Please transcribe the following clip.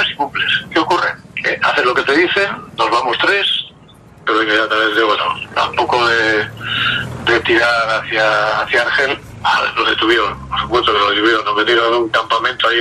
y cumples. ¿Qué ocurre? Que haces lo que te dicen, nos vamos 3, pero inmediatamente, bueno, tampoco de tirar hacia Argel, nos detuvieron, por supuesto que nos detuvieron, nos metieron en un campamento ahí